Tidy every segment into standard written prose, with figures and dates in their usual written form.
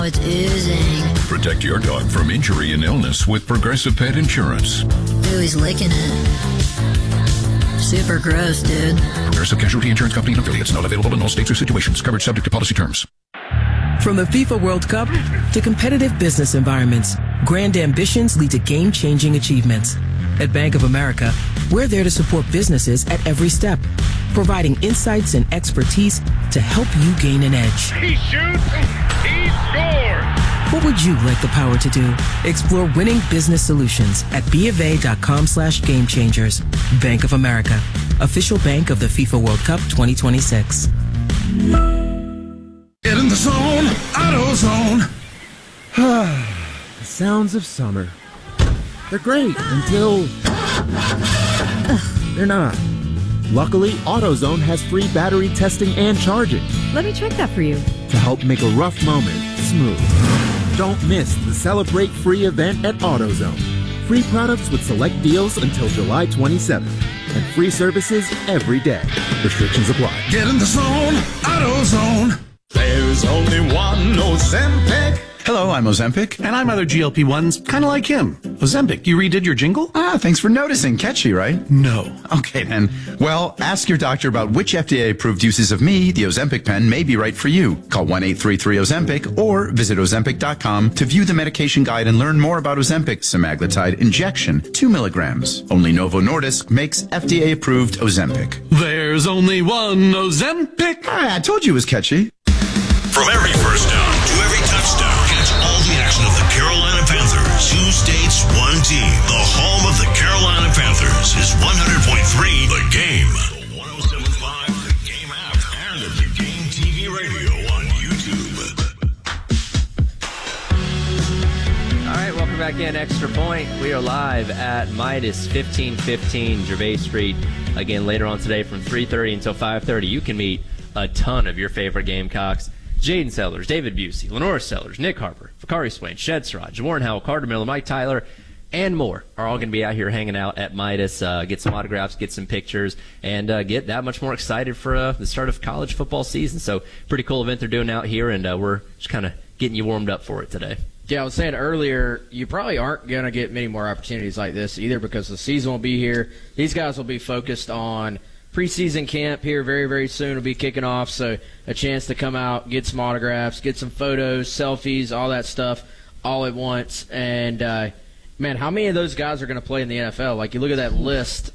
It's oozing. Protect your dog from injury and illness with Progressive Pet Insurance. Ooh, he's licking it. Super gross, dude. Progressive Casualty Insurance Company and affiliates. Not available in all states or situations. Coverage subject to policy terms. From the FIFA World Cup to competitive business environments, grand ambitions lead to game-changing achievements. At Bank of America, we're there to support businesses at every step, providing insights and expertise to help you gain an edge. He shoots, he scores! What would you like the power to do? Explore winning business solutions at BofA.com/gamechangers. Bank of America, official bank of the FIFA World Cup 2026. Get in the zone, AutoZone. The sounds of summer. They're great until they're not. Luckily, AutoZone has free battery testing and charging Let me check that for you. to help make a rough moment smooth. Don't miss the Celebrate Free event at AutoZone. Free products with select deals until July 27th. And free services every day. Restrictions apply. Get in the zone, AutoZone. There's only one Ozempic. Hello, I'm Ozempic. And I'm other GLP-1s, kind of like him. Ozempic, you redid your jingle? Thanks for noticing. Catchy, right? No. Okay, then. Well, ask your doctor about which FDA-approved uses of me, the Ozempic pen, may be right for you. Call 1-833-OZEMPIC or visit Ozempic.com to view the medication guide and learn more about Ozempic semaglutide injection, 2 milligrams. Only Novo Nordisk makes FDA-approved Ozempic. There's only one Ozempic. I told you it was catchy. From every first down to every touchdown, catch all the action of the Carolina Panthers. 2 states, 1 team. The home of the Carolina Panthers is 100.3 The Game. The 107.5 The Game app and at The Game TV radio on YouTube. All right, welcome back in. Extra Point. We are live at Midas 1515 Gervais Street. Again, later on today from 3:30 until 5:30, you can meet a ton of your favorite Gamecocks. Jaden Sellers, David Busey, Lenore Sellers, Nick Harper, Fakari Swain, Shed Surratt, Warren Howell, Carter Miller, Mike Tyler, and more are all going to be out here hanging out at Midas, get some autographs, get some pictures, and get that much more excited for the start of college football season. So pretty cool event they're doing out here, and we're just kind of getting you warmed up for it today. Yeah, I was saying earlier, you probably aren't going to get many more opportunities like this either because the season will be here. These guys will be focused on preseason camp here very, very soon will be kicking off, so a chance to come out, get some autographs, get some photos, selfies, all that stuff all at once. And, man, how many of those guys are going to play in the NFL? Like, you look at that list,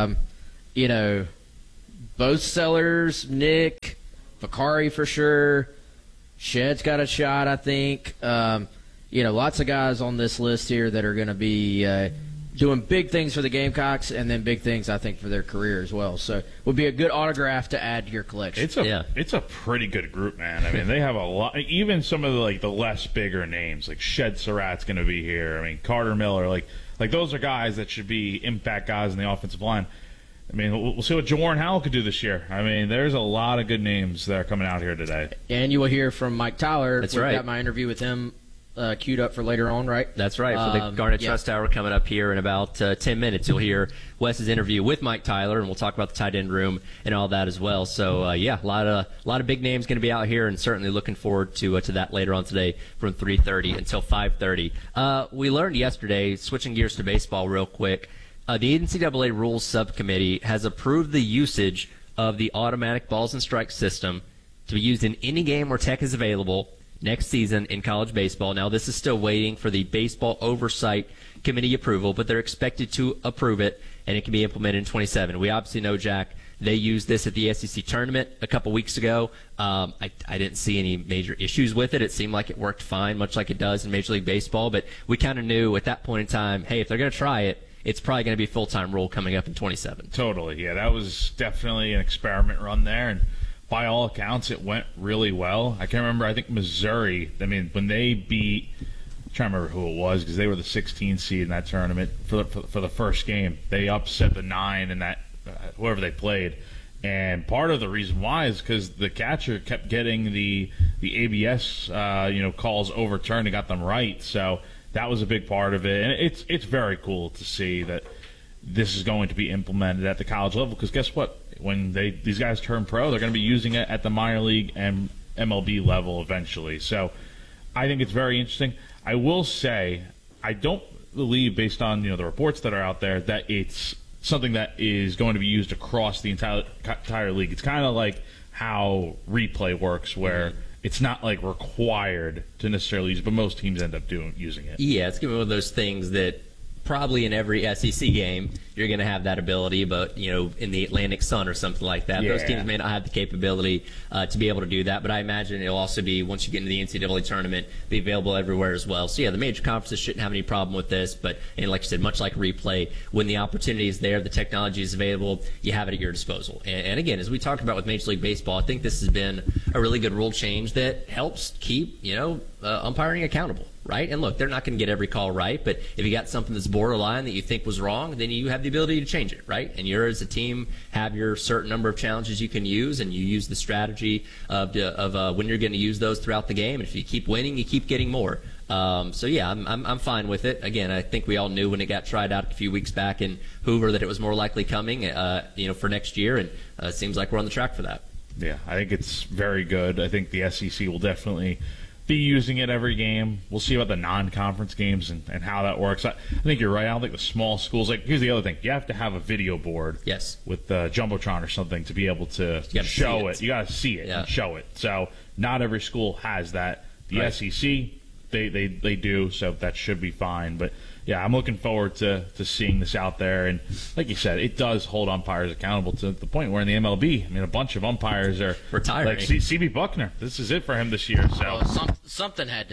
you know, both Sellers, Nick, Fakari for sure, Shed's got a shot, I think. You know, lots of guys on this list here that are going to be doing big things for the Gamecocks and then big things, I think, for their career as well. So it would be a good autograph to add to your collection. It's a pretty good group, man. I mean, they have a lot. Even some of the less bigger names, like Shed Surratt's going to be here. I mean, Carter Miller, like those are guys that should be impact guys in the offensive line. I mean, we'll see what Jawarn Howell could do this year. I mean, there's a lot of good names that are coming out here today. And you will hear from Mike Tyler. That's We've right. got my interview with him queued up for later on, right? That's right. For the Garnet Trust Hour coming up here in about 10 minutes, you'll hear Wes's interview with Mike Tyler, and we'll talk about the tight end room and all that as well. So, a lot of big names going to be out here, and certainly looking forward to that later on today from 3:30 until 5:30. We learned yesterday, switching gears to baseball real quick, the NCAA Rules Subcommittee has approved the usage of the automatic balls and strikes system to be used in any game where tech is available next season in college baseball. Now, this is still waiting for the Baseball Oversight Committee approval, but they're expected to approve it, and it can be implemented in 27. We obviously know, Jack, they used this at the SEC tournament a couple weeks ago. I didn't see any major issues with it. It seemed like it worked fine, much like it does in Major League Baseball, but we kind of knew at that point in time, hey, if they're going to try it, it's probably going to be a full-time rule coming up in 27. Totally, yeah. That was definitely an experiment run there, and by all accounts, it went really well. I can't remember. I think Missouri, I mean, when they beat, I'm trying to remember who it was because they were the 16th seed in that tournament for the first game. They upset the 9 in that, whoever they played. And part of the reason why is because the catcher kept getting the ABS calls overturned and got them right. So that was a big part of it. And it's very cool to see that this is going to be implemented at the college level because guess what? When these guys turn pro, they're going to be using it at the minor league and MLB level eventually. So I think it's very interesting. I will say, I don't believe, based on the reports that are out there, that it's something that is going to be used across the entire league. It's kind of like how replay works, where it's not like required to necessarily use it, but most teams end up using it. Yeah, it's one of those things that probably in every SEC game you're going to have that ability, but in the Atlantic Sun or something like that, those teams may not have the capability to be able to do that. But I imagine it'll also be, once you get into the NCAA tournament, be available everywhere as well. So yeah, the major conferences shouldn't have any problem with this. But like you said, much like replay, when the opportunity is there, the technology is available, you have it at your disposal. And again, as we talked about with Major League Baseball, I think this has been a really good rule change that helps keep umpiring accountable. Right? And look, they're not going to get every call right, but if you got something that's borderline that you think was wrong, then you have the ability to change it, right? And you as a team have your certain number of challenges you can use, and you use the strategy of when you're going to use those throughout the game. And if you keep winning, you keep getting more. So yeah, I'm fine with it. Again, I think we all knew when it got tried out a few weeks back in Hoover that it was more likely coming, for next year, and it seems like we're on the track for that. Yeah, I think it's very good. I think the SEC will definitely be using it every game. We'll see about the non-conference games and how that works. I think you're right. I don't think the small schools, here's the other thing. You have to have a video board with Jumbotron or something to be able to show it. You got to see it and show it. So not every school has that. The SEC, they do, so that should be fine. But yeah, I'm looking forward to seeing this out there. And like you said, it does hold umpires accountable to the point where in the MLB, a bunch of umpires are retiring. Like C.B. Buckner, this is it for him this year. So something had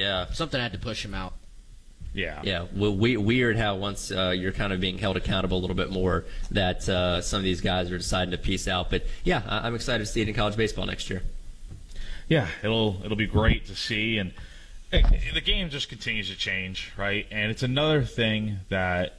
to push him out. Yeah. Well, weird how once you're kind of being held accountable a little bit more, that some of these guys are deciding to peace out. But yeah, I'm excited to see it in college baseball next year. Yeah, it'll be great to see. And the game just continues to change, right? And it's another thing that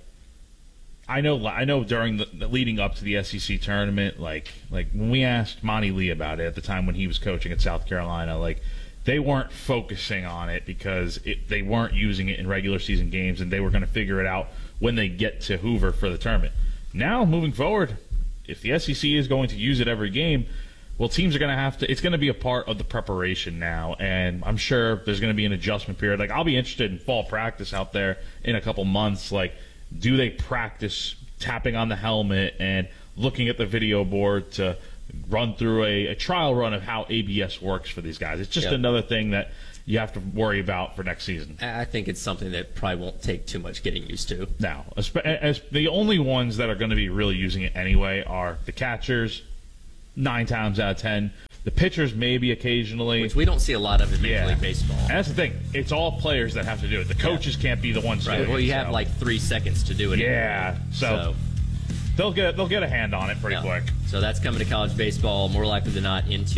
I know during the leading up to the SEC tournament, like when we asked Monty Lee about it at the time when he was coaching at South Carolina, they weren't focusing on it because they weren't using it in regular season games, and they were going to figure it out when they get to Hoover for the tournament. Now, moving forward, if the SEC is going to use it every game, well, teams are going to have to – it's going to be a part of the preparation now, and I'm sure there's going to be an adjustment period. I'll be interested in fall practice out there in a couple months. Do they practice tapping on the helmet and looking at the video board to run through a trial run of how ABS works for these guys? It's just another thing that you have to worry about for next season. I think it's something that probably won't take too much getting used to. Now, as the only ones that are going to be really using it anyway are the catchers, 9 times out of 10. The pitchers maybe occasionally. Which we don't see a lot of in Major League Baseball. And that's the thing. It's all players that have to do it. The coaches can't be the ones doing it. Well, you have 3 seconds to do it. Yeah. So they'll get a hand on it pretty quick. So that's coming to college baseball more likely than not in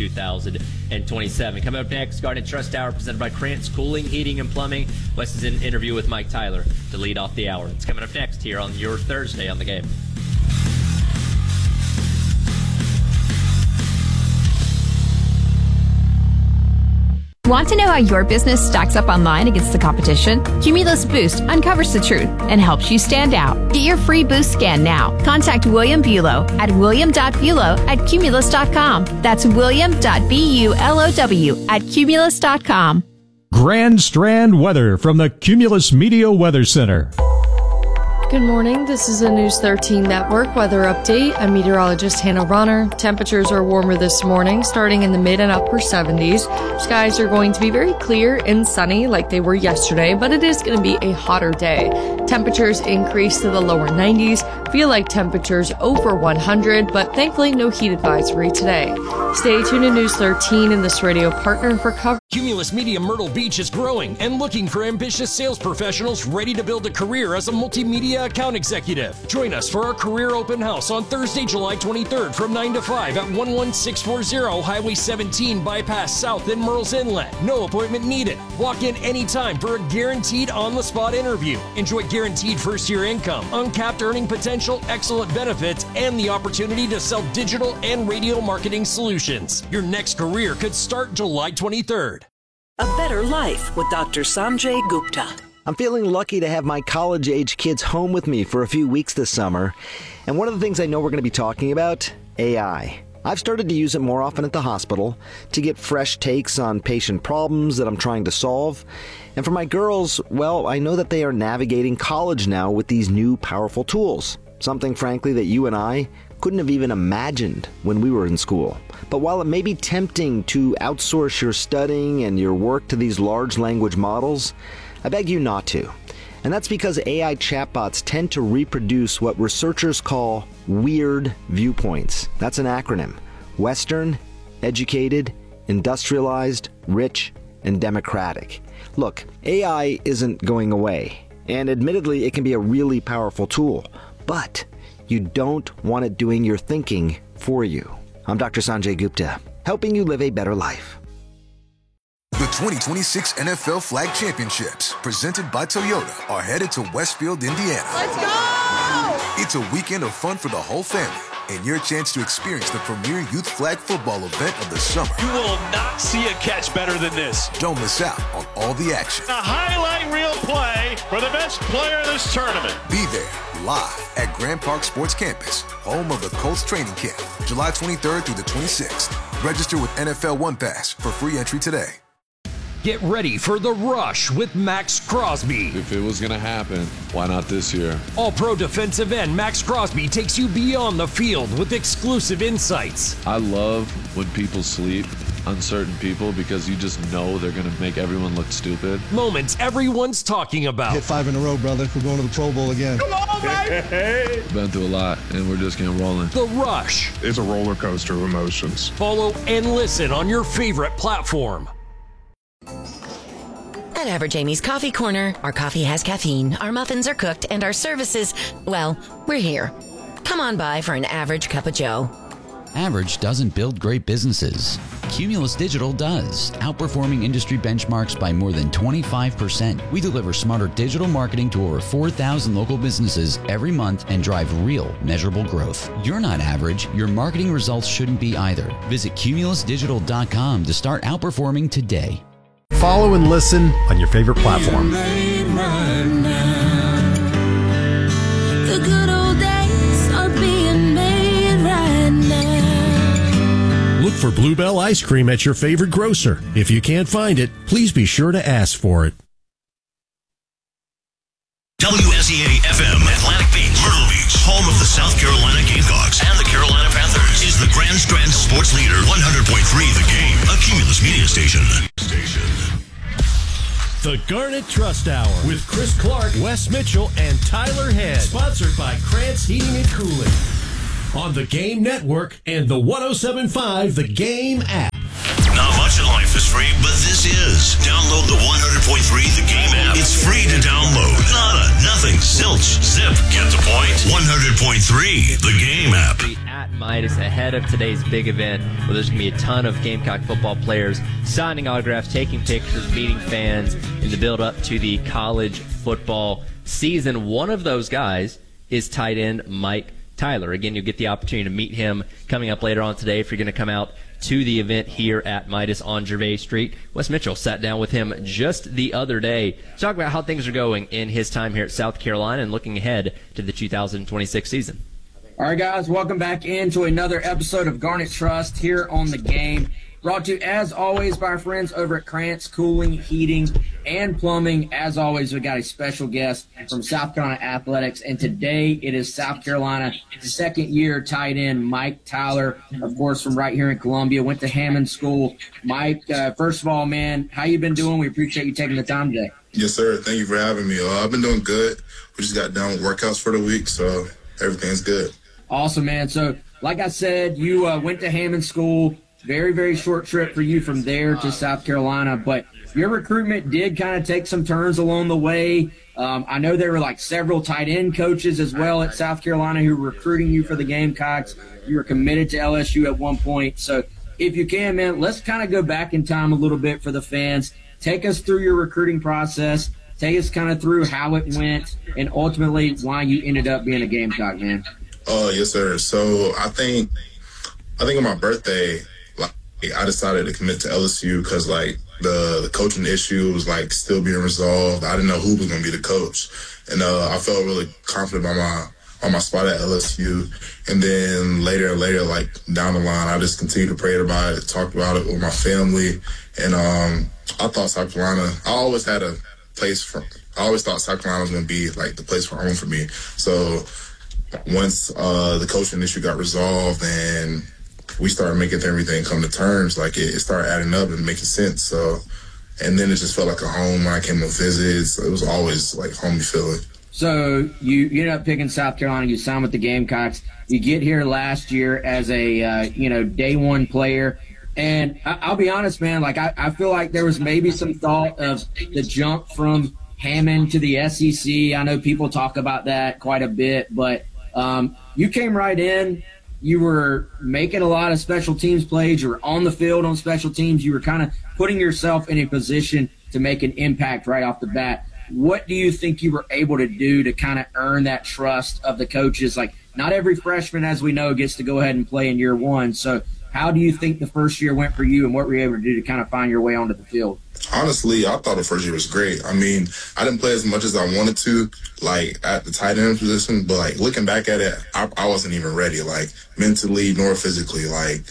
2027. Coming up next, Garnet Trust Hour presented by Krantz Cooling, Heating, and Plumbing. Wes is in an interview with Mike Tyler to lead off the hour. It's coming up next here on your Thursday on the Game. Want to know how your business stacks up online against the competition? Cumulus Boost uncovers the truth and helps you stand out. Get your free Boost scan now. Contact William Bulow at william.bulow@cumulus.com. That's william.bulow@cumulus.com. Grand Strand weather from the Cumulus Media Weather Center. Good morning. This is a News 13 Network weather update. I'm meteorologist Hannah Ronner. Temperatures are warmer this morning, starting in the mid and upper 70s. Skies are going to be very clear and sunny like they were yesterday, but it is going to be a hotter day. Temperatures increase to the lower 90s. Feel like temperatures over 100, but thankfully no heat advisory today. Stay tuned to News 13 and this radio partner for coverage. Cumulus Media Myrtle Beach is growing and looking for ambitious sales professionals ready to build a career as a multimedia account executive. Join us for our career open house on Thursday, July 23rd from 9 to 5 at 11640 Highway 17 Bypass South in Murrells Inlet. No appointment needed. Walk in anytime for a guaranteed on-the-spot interview. Enjoy guaranteed first-year income, uncapped earning potential, excellent benefits, and the opportunity to sell digital and radio marketing solutions. Your next career could start July 23rd. A better life with Dr. Sanjay Gupta. I'm feeling lucky to have my college-age kids home with me for a few weeks this summer. And one of the things I know we're going to be talking about, AI. I've started to use it more often at the hospital to get fresh takes on patient problems that I'm trying to solve. And for my girls, well, I know that they are navigating college now with these new powerful tools. Something, frankly, that you and I couldn't have even imagined when we were in school. But while it may be tempting to outsource your studying and your work to these large language models, I beg you not to. And that's because AI chatbots tend to reproduce what researchers call weird viewpoints. That's an acronym. Western, educated, industrialized, rich, and democratic. Look, AI isn't going away. And admittedly, it can be a really powerful tool. But you don't want it doing your thinking for you. I'm Dr. Sanjay Gupta, helping you live a better life. The 2026 NFL Flag Championships, presented by Toyota, are headed to Westfield, Indiana. Let's go! It's a weekend of fun for the whole family, and your chance to experience the premier youth flag football event of the summer. You will not see a catch better than this. Don't miss out on all the action. A highlight reel play for the best player in this tournament. Be there, live at Grand Park Sports Campus, home of the Colts training camp, July 23rd through the 26th. Register with NFL One Pass for free entry today. Get ready for The Rush with Max Crosby. If it was going to happen, why not this year? All-Pro defensive end Max Crosby takes you beyond the field with exclusive insights. I love when people sleep on certain people because you just know they're going to make everyone look stupid. Moments everyone's talking about. Hit 5 in a row, brother. We're going to the Pro Bowl again. Come on, baby! Been through a lot, and we're just getting rolling. The Rush. It's a roller coaster of emotions. Follow and listen on your favorite platform. At Average Amy's Coffee Corner, our coffee has caffeine, our muffins are cooked, and our services, well, we're here. Come on by for an average cup of joe. Average doesn't build great businesses. Cumulus Digital does, outperforming industry benchmarks by more than 25%. We deliver smarter digital marketing to over 4,000 local businesses every month and drive real, measurable growth. You're not average. Your marketing results shouldn't be either. Visit cumulusdigital.com to start outperforming today. Follow and listen on your favorite platform. The good old days are being made right now. Look for Bluebell ice cream at your favorite grocer. If you can't find it, please be sure to ask for it. WSEA-FM, Atlantic Beach, Myrtle Beach, home of the South Carolina Gamecocks and the Carolina Panthers, is the Grand Strand Sports Leader, 100.3 The Game, a Cumulus media station. The Garnet Trust Hour with Chris Clark, Wes Mitchell, and Tyler Head. Sponsored by Krantz Heating and Cooling. On the Game Network and the 107.5 The Game app. Not much in life is free, but this is. Download the 100.3 The Game app. It's free to download. Nada, nothing, zilch, zip. Get the point. 100.3 The Game app. At Midas ahead of today's big event where there's going to be a ton of Gamecock football players signing autographs, taking pictures, meeting fans in the build-up to the college football season. One of those guys is tight end Mike Tyler. Again, you'll get the opportunity to meet him coming up later on today if you're going to come out to the event here at Midas on Gervais Street. Wes Mitchell sat down with him just the other day to talk about how things are going in his time here at South Carolina and looking ahead to the 2026 season. All right, guys, welcome back into another episode of Garnet Trust here on The Game. Brought to you, as always, by our friends over at Krantz Cooling, Heating, and Plumbing. As always, we got a special guest from South Carolina Athletics, and today it is South Carolina second-year tight end Mike Tyler, of course, from right here in Columbia. Went to Hammond School. Mike, first of all, man, how you been doing? We appreciate you taking the time today. Yes, sir. Thank you for having me. I've been doing good. We just got done with workouts for the week, so everything's good. Awesome, man. So, like I said, you went to Hammond School. Very, very short trip for you from there to South Carolina, but your recruitment did kind of take some turns along the way. I know there were like several tight end coaches as well at South Carolina who were recruiting you for the Gamecocks. You were committed to LSU at one point. So if you can, man, let's kind of go back in time a little bit for the fans. Take us through your recruiting process. Take us kind of through how it went and ultimately why you ended up being a Gamecock, man. Yes, sir. So I think on my birthday, I decided to commit to LSU because, like, the coaching issue was, like, still being resolved. I didn't know who was going to be the coach. And I felt really confident about on my spot at LSU. And then later, like down the line, I just continued to pray about it, talk about it with my family. And I thought South Carolina, I always thought South Carolina was going to be like the place for home for me. So once the coaching issue got resolved and we started making everything come to terms, like it started adding up and making sense. So, and then it just felt like a home when I came on visits. It was always like homey feeling. So you ended up picking South Carolina. You signed with the Gamecocks. You get here last year as a day one player. And I'll be honest, man, like I feel like there was maybe some thought of the jump from Hammond to the SEC. I know people talk about that quite a bit, but you came right in. You were making a lot of special teams plays. You were on the field on special teams. You were kind of putting yourself in a position to make an impact right off the bat. What do you think you were able to do to kind of earn that trust of the coaches? Like, not every freshman, as we know, gets to go ahead and play in year one. So how do you think the first year went for you, and what were you able to do to kind of find your way onto the field? Honestly, I thought the first year was great. I mean, I didn't play as much as I wanted to, like, at the tight end position. But, like, looking back at it, I wasn't even ready, like, mentally nor physically. Like,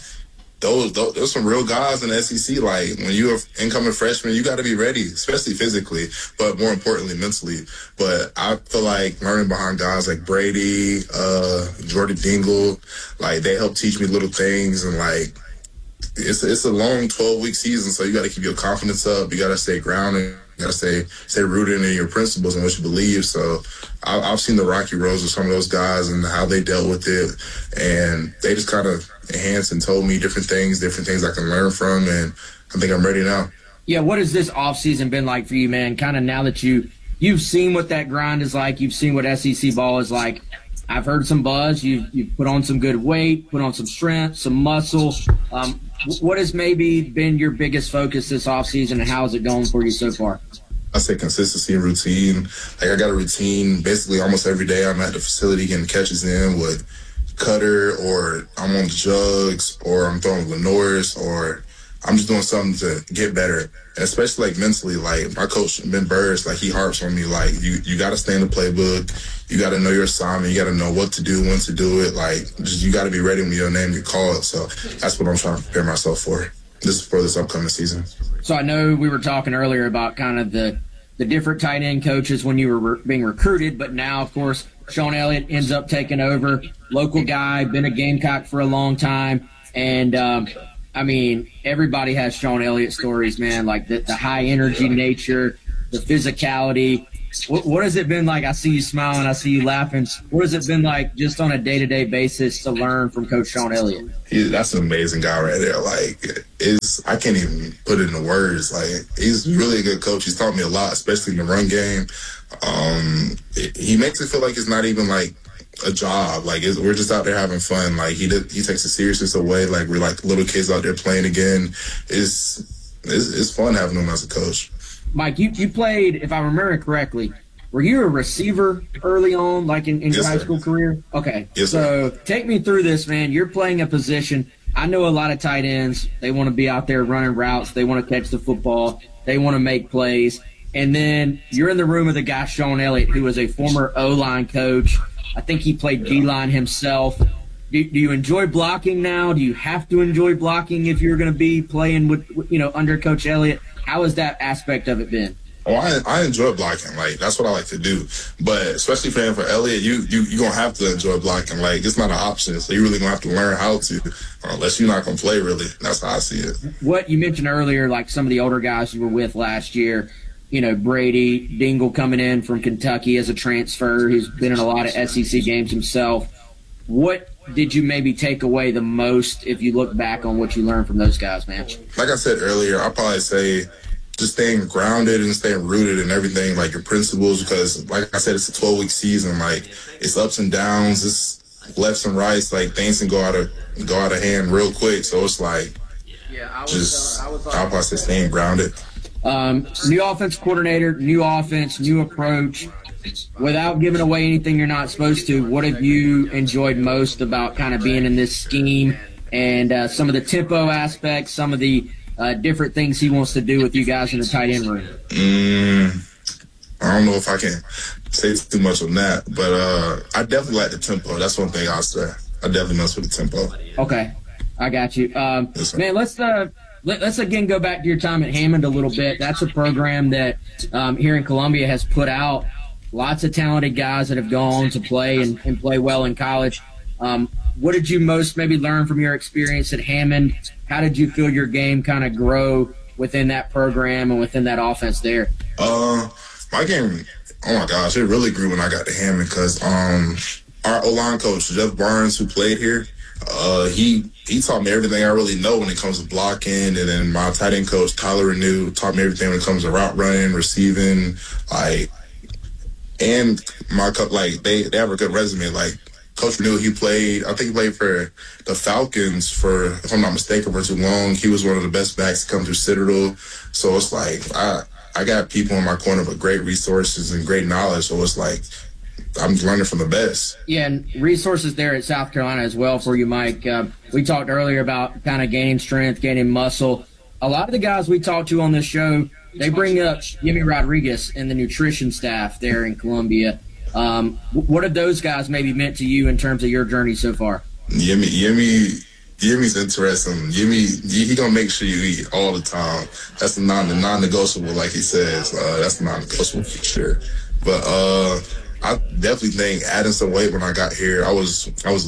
those some real guys in the SEC. Like, when you're an incoming freshman, you got to be ready, especially physically, but more importantly, mentally. But I feel like learning behind guys like Brady, Jordan Dingle, like, they help teach me little things. And, like, it's a long 12-week season, so you got to keep your confidence up. You got to stay grounded. You got to stay rooted in your principles and what you believe. So I've seen the rocky roads of some of those guys and how they dealt with it. And they just kind of enhanced and told me different things I can learn from. And I think I'm ready now. Yeah, what has this offseason been like for you, man? Kind of now that you've seen what that grind is like, you've seen what SEC ball is like. I've heard some buzz. You've put on some good weight, put on some strength, some muscle. What has maybe been your biggest focus this offseason, and how is it going for you so far? I say consistency and routine. Like, I got a routine basically almost every day. I'm at the facility getting catches in with Cutter, or I'm on the jugs, or I'm throwing Lenore's, or I'm just doing something to get better. And especially, like, mentally, like, my coach, Ben Burris, like, he harps on me, like, you got to stay in the playbook. You got to know your assignment. You got to know what to do, when to do it. Like, just you got to be ready when your name gets called. So that's what I'm trying to prepare myself for this upcoming season. So I know we were talking earlier about kind of the different tight end coaches when you were being recruited, but now, of course, Sean Elliott ends up taking over. Local guy, been a Gamecock for a long time. And, I mean, everybody has Sean Elliott stories, man, like the high-energy nature, the physicality. What has it been like? I see you smiling. I see you laughing. What has it been like just on a day-to-day basis to learn from Coach Sean Elliott? That's an amazing guy right there. Like, I can't even put it into words. Like, he's really a good coach. He's taught me a lot, especially in the run game. He makes it feel like it's not even like a job. Like, we're just out there having fun. Like, he takes the seriousness away. Like, we're like little kids out there playing again. It's fun having him as a coach. Mike, you played, if I remember correctly, were you a receiver early on, like in your high school career? Okay. Yes, so take me through this, man. You're playing a position. I know a lot of tight ends, they want to be out there running routes. They want to catch the football. They want to make plays. And then you're in the room with a guy, Sean Elliott, who was a former O-line coach. I think he played D-line himself. Do you enjoy blocking now? Do you have to enjoy blocking if you're going to be playing with under Coach Elliott? How has that aspect of it been? Oh, I enjoy blocking. Like, that's what I like to do. But especially playing for Elliott, you going to have to enjoy blocking. Like, it's not an option. So you're really going to have to learn how to, unless you're not going to play, really. That's how I see it. What you mentioned earlier, like some of the older guys you were with last year, Brady, Dingle coming in from Kentucky as a transfer, who's been in a lot of SEC games himself. What did you maybe take away the most if you look back on what you learned from those guys, man? Like I said earlier, I'll probably say just staying grounded and staying rooted in everything, like your principles, because like I said, it's a 12-week season. Like, it's ups and downs, it's lefts and rights, like things can go out of hand real quick. So it's like, I'll probably say staying grounded. New offense coordinator, new offense, new approach. Without giving away anything you're not supposed to, what have you enjoyed most about kind of being in this scheme and some of the tempo aspects, some of the different things he wants to do with you guys in the tight end room? I don't know if I can say too much on that. But I definitely like the tempo. That's one thing I'll say. I definitely mess with the tempo. Okay, I got you. Yes, man, let's again go back to your time at Hammond a little bit. That's a program that here in Columbia has put out lots of talented guys that have gone to play and play well in college. What did you most maybe learn from your experience at Hammond? How did you feel your game kind of grow within that program and within that offense there? My game, oh my gosh, it really grew when I got to Hammond because our O-line coach, Jeff Barnes, who played here, he taught me everything I really know when it comes to blocking. And then my tight end coach, Tyler Renew, taught me everything when it comes to route running, receiving, and my they have a good resume. Like Coach Renew, I think he played for the Falcons for, if I'm not mistaken, for too long. He was one of the best backs to come through Citadel. So it's like I got people in my corner with great resources and great knowledge. So it's like I'm learning from the best. Yeah, and resources there at South Carolina as well for you, Mike. We talked earlier about kind of gaining strength, gaining muscle. A lot of the guys we talked to on this show, they bring up Yemi Rodriguez and the nutrition staff there in Columbia. What have those guys maybe meant to you in terms of your journey so far? Yemi's interesting. Yemi, he gonna make sure you eat all the time. That's the non-negotiable, like he says. That's non-negotiable for sure. But I definitely think adding some weight when I got here. I was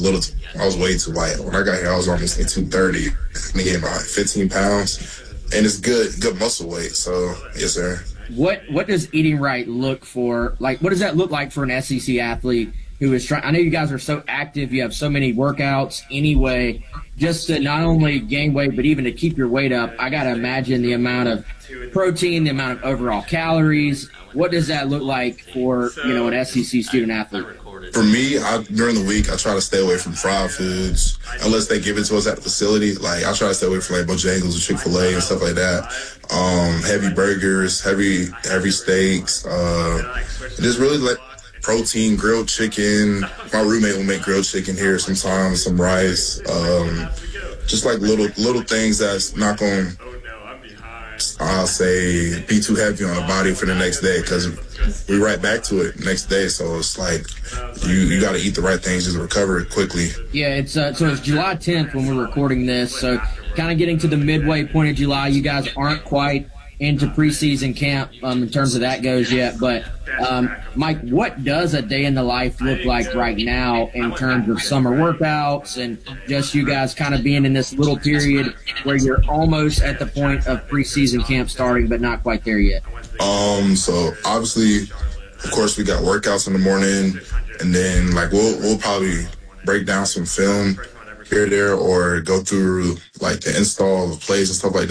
way too light. When I got here, I was almost like 230. I gained about 15 pounds, and it's good muscle weight. So yes, sir. What does eating right look for? Like, what does that look like for an SEC athlete who is trying? I know you guys are so active. You have so many workouts anyway. Just to not only gain weight, but even to keep your weight up, I got to imagine the amount of protein, the amount of overall calories. What does that look like for, an SEC student athlete? For me, during the week, I try to stay away from fried foods unless they give it to us at the facility. Like, I try to stay away from like Bojangles or Chick-fil-A and stuff like that. Heavy burgers, heavy steaks. Just really like protein, grilled chicken. My roommate will make grilled chicken here sometimes, some rice. Just like little things that's not going to, I'll say, be too heavy on the body for the next day, because we're right back to it next day. So it's like you got to eat the right things just to recover quickly. Yeah, it's July 10th when we're recording this. So kind of getting to the midway point of July. You guys aren't quite into preseason camp in terms of that goes yet. But, Mike, what does a day in the life look like right now in terms of summer workouts and just you guys kind of being in this little period where you're almost at the point of preseason camp starting but not quite there yet? So obviously, of course, we got workouts in the morning, and then like we'll probably break down some film here or there, or go through like the install of plays and stuff like that.